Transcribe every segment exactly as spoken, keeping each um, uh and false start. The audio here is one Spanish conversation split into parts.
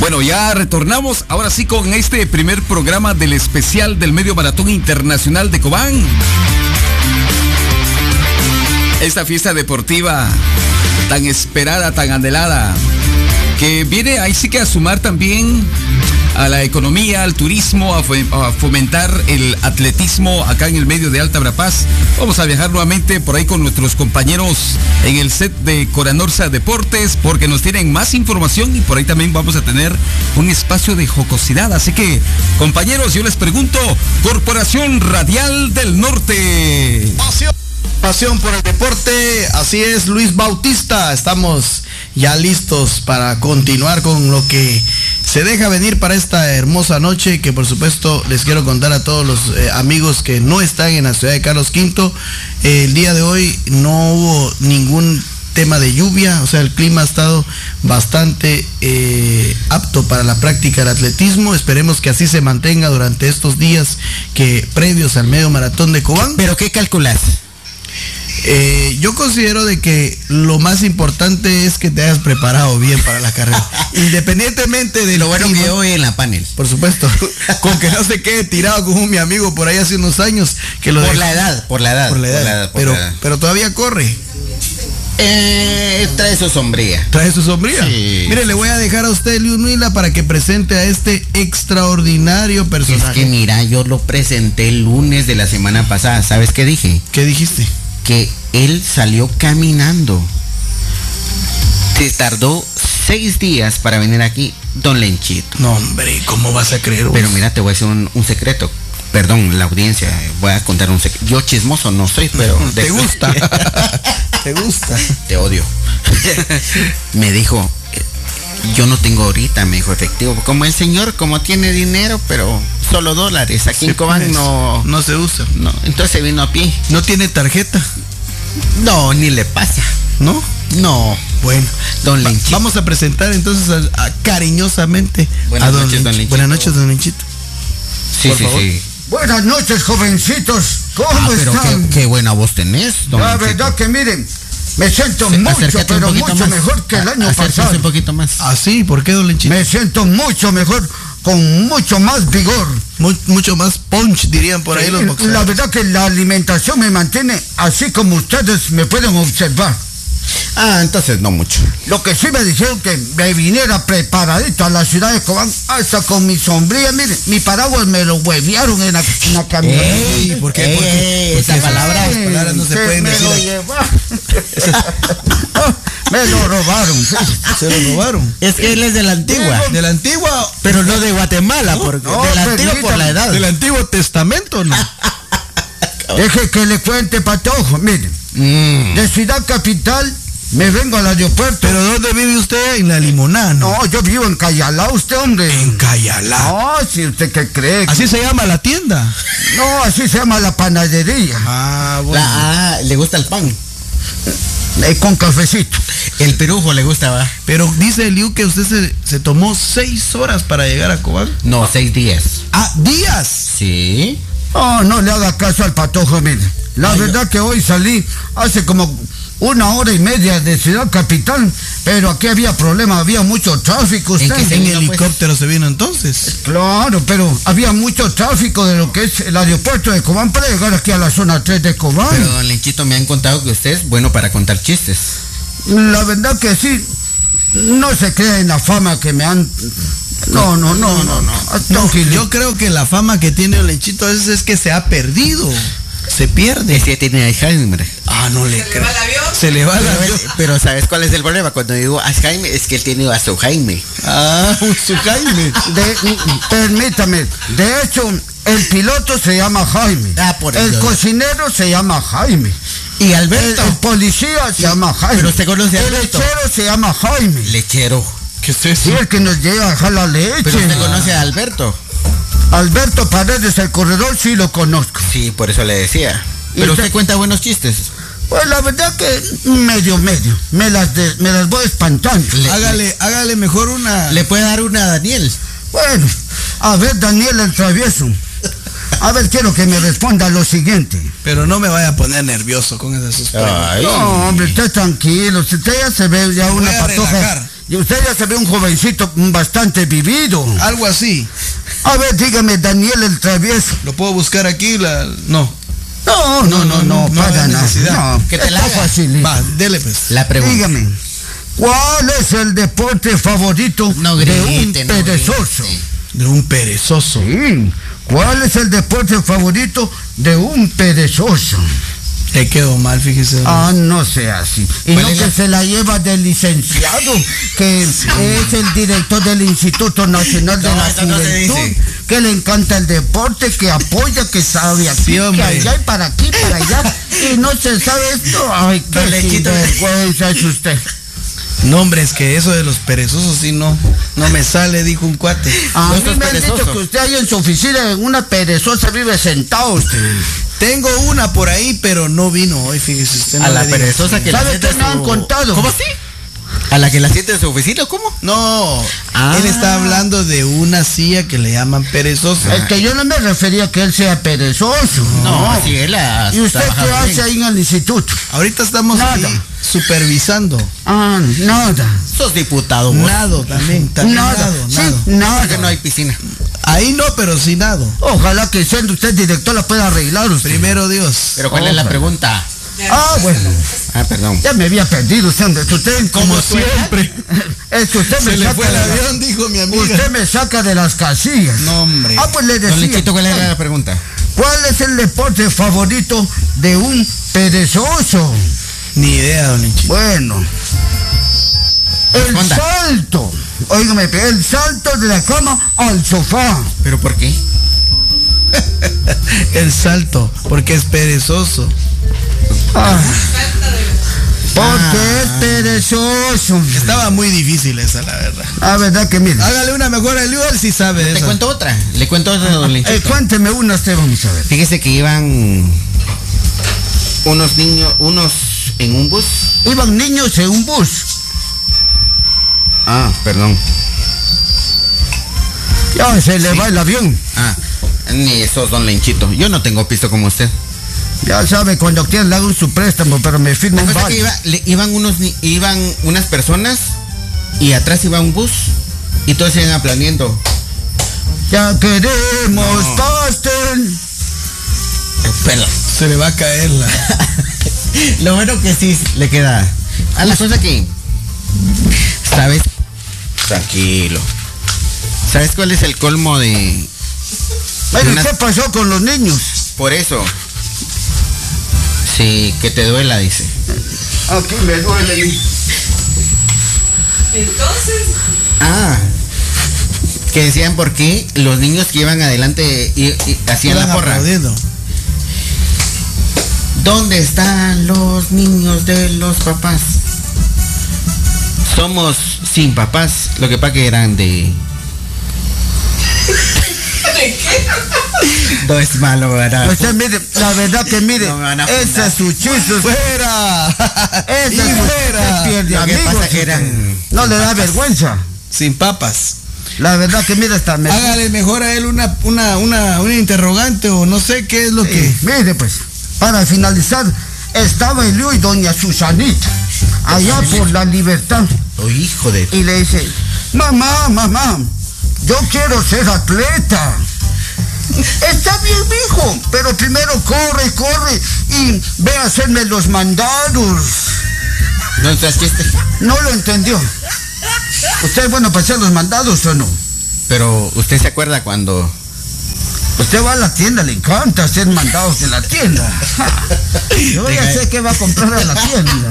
Bueno, ya retornamos ahora sí con este primer programa del especial del Medio Maratón Internacional de Cobán. Esta fiesta deportiva tan esperada, tan anhelada, que viene ahí sí que a sumar también a la economía, al turismo, a fomentar el atletismo acá en el medio de Alta Verapaz. Vamos a viajar nuevamente por ahí con nuestros compañeros en el set de Coranorsa Deportes, porque nos tienen más información y por ahí también vamos a tener un espacio de jocosidad. Así que, compañeros, yo les pregunto, Corporación Radial del Norte. Pasión, pasión por el deporte, así es, Luis Bautista. Estamos ya listos para continuar con lo que se deja venir para esta hermosa noche, que por supuesto les quiero contar a todos los eh, amigos que no están en la ciudad de Carlos Quinto. Eh, el día de hoy no hubo ningún tema de lluvia, o sea, el clima ha estado bastante eh, apto para la práctica del atletismo. Esperemos que así se mantenga durante estos días que previos al medio maratón de Cobán. ¿Pero qué calculas? Eh, yo considero de que lo más importante es que te hayas preparado bien para la carrera, independientemente de lo bueno que hoy en la panel. Por supuesto, con que no se quede tirado como mi amigo por ahí hace unos años que lo por dejó, la edad, por la edad, por la edad, por la edad por pero, la edad. pero todavía corre. Eh, trae su sombría. Trae su sombría. Sí. Mire, le voy a dejar a usted, Liunuila, para que presente a este extraordinario personaje. Es que mira, yo lo presenté el lunes de la semana pasada. ¿Sabes qué dije? ¿Qué dijiste? Que él salió caminando. Se tardó seis días para venir aquí, don Lenchito. No, hombre, ¿cómo vas a creer vos? Pero mira, te voy a decir un, un secreto. Perdón, la audiencia, voy a contar un secreto. Yo chismoso no soy, pero... ¿Te gusta? ¿Te gusta? Te odio. Me dijo, yo no tengo ahorita, me dijo, efectivo. Como el señor, como tiene dinero, pero solo dólares. Aquí Sí, en Cobán pues, no... no se usa. No, entonces vino a pie. ¿No tiene tarjeta? No, ni le pasa. ¿No? No. Bueno, don va, Lenchito. vamos a presentar entonces a, a, cariñosamente Buenas a don, noches, don Lenchito. Lenchito. Buenas noches, don Lenchito. Sí, Por sí, favor. sí. Buenas noches, jovencitos. ¿Cómo Ah, pero están? qué, qué buena voz tenés, don La Lenchito. verdad que miren, me siento Sí, mucho, acércate un pero poquito mucho más. mejor que el año Acércate pasado. un poquito más. Ah, sí, ¿por qué, don Lenchito? Me siento mucho mejor, con mucho más vigor. Mu- mucho más punch, dirían por ahí Sí, los boxeadores. la verdad que la alimentación me mantiene así como ustedes me pueden observar. Ah, entonces no mucho. Lo que sí me dijeron que me viniera preparadito a la ciudad de Cobán, hasta con mi sombría, miren, mi paraguas me lo huevearon en la, en la camioneta. Ey, ¿por qué? Ey, ¿Por qué? ey, esas Porque palabras- esas palabras no se pueden me decir lo aquí. llevaron. Me lo robaron. Sí. Se lo robaron. Es que él es de la antigua. De la antigua, Pero no de Guatemala, porque no, de la antigua por la edad. del Antiguo Testamento, ¿no? Deje que le cuente, Patojo, miren, Mm. de Ciudad Capital me vengo al aeropuerto. Pero ¿dónde vive usted? En la Limonada, ¿no? No, yo vivo en Cayalá, usted, hombre. En Cayalá. No, si usted qué cree. Así se llama la tienda. No, así se llama la panadería. Ah, bueno. La- ah, le gusta el pan. Eh, con cafecito. El perujo le gusta, va. Pero dice Liu que usted se, se tomó seis horas para llegar a Cobán. No, seis días. Ah, días. Sí. Oh, no le haga caso al Patojo, mire. La Ay, verdad que hoy salí hace como una hora y media de Ciudad Capital, pero aquí había problema, había mucho tráfico. ¿En Usted. qué se En vino, pues? helicóptero se vino entonces. Claro, pero había mucho tráfico de lo que es el aeropuerto de Cobán para llegar aquí a la zona tres de Cobán. Pero don Lenchito, me han contado que usted es bueno para contar chistes. La verdad que sí, no se crea en la fama que me han... No, no, no, no, no. Ah, No, tranquilo. yo creo que la fama que tiene el Lenchito a veces es que se ha perdido. Se pierde. Este tiene Alzheimer. Ah, no le creo. Se le va el Pero, avión. pero ¿sabes cuál es el problema? Cuando digo Alzheimer es que él tiene a su Jaime. Ah, su Jaime. De- permítame, de hecho, el piloto se llama Jaime. Ah, por el Dios. cocinero se llama Jaime. Y El, Alberto. el policía se llama Jaime. Pero usted conoce a el Alberto. lechero se llama Jaime. Lechero. ¿Qué es Sí, eso? el que nos llega a dejar la leche. Pero usted conoce a Alberto. Alberto Paredes, el corredor, sí lo conozco. Sí, por eso le decía. ¿Y Pero usted- usted cuenta buenos chistes. Pues la verdad que medio, medio. Me las, de- me las voy espantando. Le- Hágale, hágale mejor una. Le puede dar una a Daniel. Bueno, a ver, Daniel el travieso. A ver, quiero que me responda lo siguiente. Pero no me vaya a poner nervioso con esas sus preguntas. Ay. No, hombre, usted tranquilo. Si usted ya se ve ya Me una voy a patoja. relajar. Y usted ya se ve un jovencito bastante vivido. Algo así. A ver, dígame, Daniel el Travieso. ¿Lo puedo buscar aquí? La... No. No, no, no, no, no para hay nada. necesidad. No, Que te la está haga. fácil. Va, dele pues. La pregunta. Dígame, ¿cuál es el deporte favorito No de grite, un no perezoso? grite. De un perezoso. Sí. ¿Cuál es el deporte favorito de un perezoso? Le quedó mal, fíjese. Ah, no sea así. Y ¿Cuál no es que la- se la lleva del licenciado, que es el director del Instituto Nacional de No, la eso no se Juventud, dice. que le encanta el deporte, que apoya, que sabe aquí, Sí, que hombre. allá y para aquí, para allá. Y no se sabe esto. Ay, qué Don Lechito. sinvergüenza es usted. No, hombre, es que eso de los perezosos sí no, no me sale, dijo un cuate. A No mí estás me han dicho perezoso. que usted ahí en su oficina, en una perezosa, vive sentado usted. Tengo una por ahí, pero no vino hoy, fíjese usted. No A la le digo. perezosa que la ¿Sabe siente qué me han su- contado? ¿Cómo así? ¿A la que la siente en su oficina? ¿Cómo? No, Ah. él está hablando de una silla que le llaman perezosa. Es que yo no me refería a que él sea perezoso. No, si él ha ¿Y usted qué trabajado hace bien. ahí en el instituto? Ahorita estamos Nada. ahí supervisando. Ah, nada. Sos diputado, vos. Nado también, también Nada. nado, Sí, nado. nada. Que no hay piscina. Ahí no, pero sí nado. Ojalá que siendo usted director la pueda arreglar usted. Primero Dios. Pero ¿cuál es la Ojalá. pregunta? Ah, bueno. Ah, perdón. Ya me había perdido usted. Usted Como siempre. Es que usted me Se le saca fue el de la- avión, dijo mi amiga. Usted me saca de las casillas. No, hombre. Ah, pues le Don decía. Lechito, ¿cuál era la pregunta? ¿Cuál es el deporte favorito de un perezoso? Ni idea, don Lenchito. Bueno. El Responda. salto. Óigame, el salto de la cama al sofá. ¿Pero por qué? El salto, porque es perezoso. Ah, porque Ah. es perezoso. Estaba muy difícil esa, la verdad. Ah, verdad que mira. Hágale una mejor a Eliu, él sí sabe de Le eso. cuento otra. Le cuento otra, don Eh, Lechito. cuénteme una, usted, vamos a ver. Fíjese que iban unos niños, unos en un bus. Iban niños en un bus. Ah, perdón. Ya se le va el avión. Ah, ni eso, don Lenchito. Yo no tengo pisto como usted. Ya sabe, cuando quiera le hago su préstamo, pero me firma La un cosa es que vale. iba- le- iban unos ni- iban unas personas y atrás iba un bus y todos iban aplaudiendo. Ya queremos No. pastel. Pero Se le va a caer la. lo bueno que sí le queda. A la cosa que, ¿sabes? Tranquilo. ¿Sabes cuál es el colmo de? Bueno, Una- ¿qué pasó con los niños? Por eso. Sí, que te duela, dice. Aquí me duele. Entonces, Ah. Que decían por qué los niños que iban adelante y, y hacían Iban la porra. aplaudiendo. ¿Dónde están los niños de los papás? Somos sin papás. Lo que pasa que eran de. ¿de qué? No es malo, ¿verdad? Usted mire, la verdad que mire, No me van a ese fundar. es su chiste. ¡Fuera! Ese ¡Y es fuera! pierde Lo que amigos. pasa que usted. eran- No le da vergüenza. Sin papas. La verdad que mire, hasta me... Hágale mejor a él una, una, una, una interrogante o no sé qué es lo que. Sí, mire pues, para finalizar, estaba Eliu y doña Susanita, allá por la Libertad, Oh, hijo de. y le dice, mamá, mamá, yo quiero ser atleta. Está bien, mijo, pero primero corre, corre y ve a hacerme los mandados. No seas chiste. No lo entendió. ¿Usted es bueno para hacer los mandados o no? Pero usted se acuerda cuando. Usted va a la tienda, le encanta hacer mandados en la tienda. Yo ya sé que va a comprar a la tienda.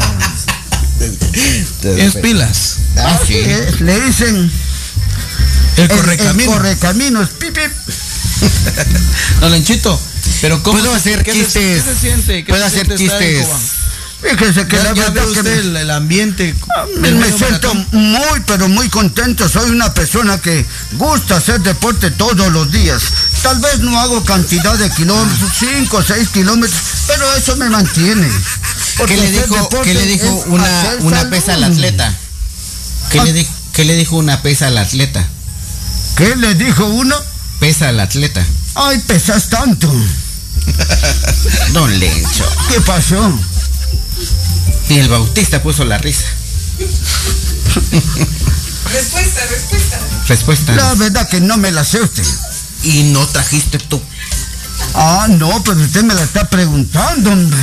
Es pilas. Ah, Así sí. es, le dicen El el- correcamino. El correcaminos, pip, pip. No, Lenchito. Pero ¿cómo Puedo se- hacer qué se- chistes. ¿Qué se siente? ¿Qué Puedo se hacer siente estar en chistes. Cobán? Fíjese que Ya, la ya verdad ve que usted me, el, el ambiente. me- del me medio siento maratón. muy, pero muy contento. Soy una persona que gusta hacer deporte todos los días. Tal vez no hago cantidad de kilómetros, cinco o seis kilómetros, pero eso me mantiene. Porque ¿Qué le hacer dijo, deporte ¿qué le dijo es una, hacer una salud. pesa al atleta? ¿Qué, Ah. le di- ¿Qué le dijo una pesa al atleta? ¿Qué le dijo uno? Pesa al atleta. Ay, pesas tanto. Don Lencho. ¿Qué pasó? Y el Bautista puso la risa. Respuesta, respuesta. Respuesta. La verdad que no me la sé usted. Y no trajiste tú. Ah, no, pero usted me la está preguntando, hombre.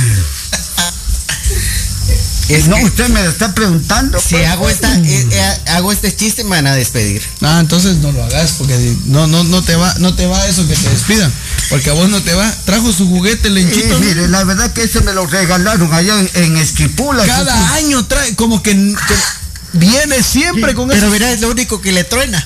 Es no, que usted me la está preguntando. si pues, hago esta, eh, eh, hago este chiste, me van a despedir. Ah, entonces no lo hagas porque no, no, no te va, no te va eso que te despidan. Porque a vos no te va. Trajo su juguete, Lenchito. Sí, mire, la verdad que ese me lo regalaron allá en, en Esquipula. Cada sí, año trae, como que, que viene siempre sí, con Pero eso. mira, es lo único que le truena.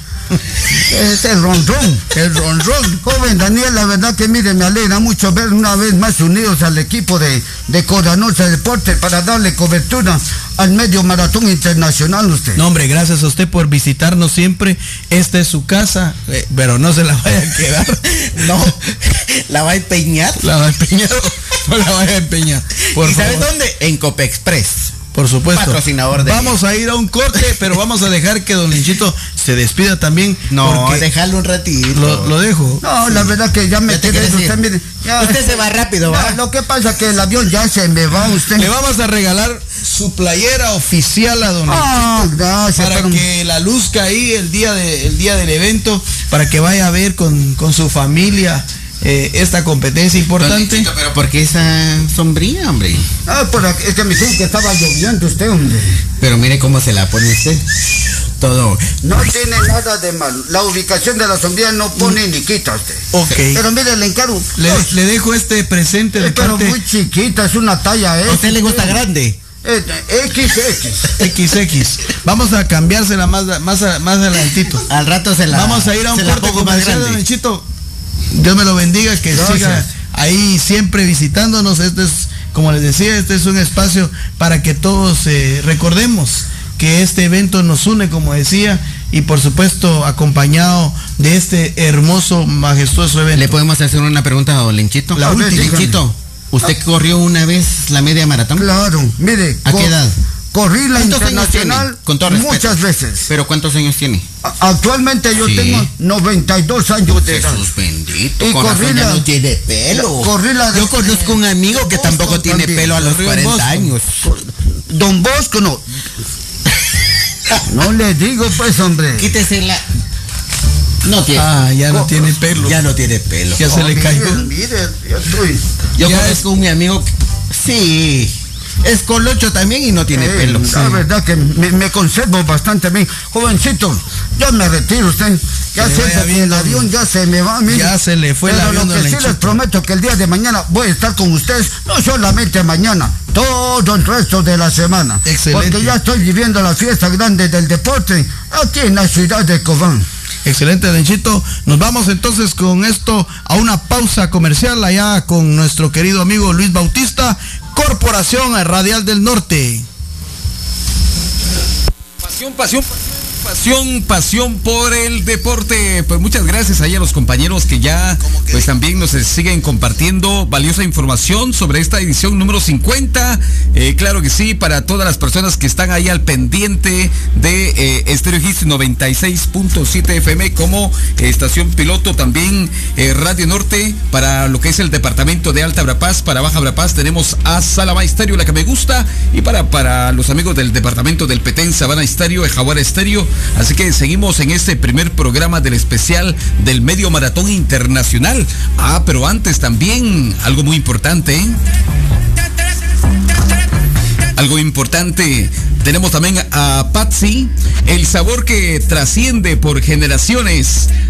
Es el ronrón, el ronrón. Joven Daniel, la verdad que mire, me alegra mucho ver una vez más unidos al equipo de, de Codanorte Deporte para darle cobertura al medio maratón internacional usted. No, hombre, gracias a usted por visitarnos siempre. Esta es su casa, eh, pero no se la vaya a quedar. No, la va a empeñar. La va a empeñar. No la vaya a empeñar. Por ¿Y sabes favor. dónde? En Copexpress. Por supuesto. Patrocinador de Vamos a ir a un corte, pero vamos a dejar que don Lenchito se despida también. No, porque déjalo un ratito. lo, lo dejo. No, la verdad que ya me Ya te quedé, quieres ir. usted mire. Ya, Usted se va rápido, ya, ¿va? lo que pasa es que el avión ya se me va usted. Le vamos a regalar su playera oficial a don Ah, Lenchito gracias. para pero- que la luzca ahí el día de, el día del evento, para que vaya a ver con, con su familia eh, esta competencia importante. Pero ¿por qué esa sombría, hombre? Ah, por aquí, es que me dijo que estaba lloviendo usted, hombre. Pero mire cómo se la pone usted. Todo. No tiene nada de malo. La ubicación de la sombrilla no pone ni quita usted. Ok. Pero mire, le encargo. Le, no, le dejo este presente de eh, pero parte muy chiquita, es una talla ¿A usted le gusta grande? Eh, equis equis. equis equis. Vamos a cambiársela más, más, más adelantito. Al rato se la Vamos a ir a un se la corte pongo más comercial, don grande. Lenchito. Dios me lo bendiga, que Gracias. siga ahí siempre visitándonos. Este es, como les decía, este es un espacio para que todos eh, recordemos que este evento nos une, como decía, y por supuesto acompañado de este hermoso, majestuoso evento. ¿Le podemos hacer una pregunta a don Lenchito? La última. Lenchito, ¿usted corrió una vez la media maratón? Claro, mire. ¿A co- qué edad? Corrí la ¿Cuántos años internacional tiene? Con todo respeto. muchas veces. ¿Pero cuántos años tiene? A- Actualmente yo Sí. tengo noventa y dos años de edad. Jesús bendito, Y con razón corrí ya la- no tiene pelo. corrí la de- Yo conozco un amigo que Boston tampoco tiene también. pelo a los Corrió en cuarenta Boston. años. Don Bosco no. No le digo pues, hombre. Quítese la... No tiene. Ah, ya no Co- tiene pelo. Ya no tiene pelo. Ya se Oh, le mire, cayó. Mire, yo estoy. Yo Ya conozco un mi amigo que... Sí. Es colocho también y no tiene Eh, pelo. La verdad que me, me conservo bastante bien. Jovencito, yo me retiro usted. Ya Que sé vaya que bien, el don- avión ya se me va. Mire. Ya se le fue el Pero avión, lo don que sí les Lenchito. prometo que el día de mañana voy a estar con ustedes, no solamente mañana, todo el resto de la semana. Excelente. Porque ya estoy viviendo la fiesta grande del deporte aquí en la ciudad de Cobán. Excelente, Lenchito. Nos vamos entonces con esto a una pausa comercial allá con nuestro querido amigo Luis Bautista, Corporación Radial del Norte. Pasión, pasión, pasión, pasión por el deporte. Pues muchas gracias ahí a los compañeros que ya pues también nos siguen compartiendo valiosa información sobre esta edición número cincuenta. Eh, claro que sí, para todas las personas que están ahí al pendiente de eh, Estéreo Hits noventa y seis punto siete F M como eh, estación piloto, también eh, Radio Norte para lo que es el departamento de Alta Verapaz. Para Baja Verapaz tenemos a Salama Estéreo, la que me gusta, y para, para los amigos del departamento del Petén, Sabana Estéreo, Jaguar Estéreo. Así que seguimos en este primer programa del especial del Medio Maratón Internacional. Ah, pero antes también algo muy importante, ¿eh? Algo importante, tenemos también a Patsy, el sabor que trasciende por generaciones.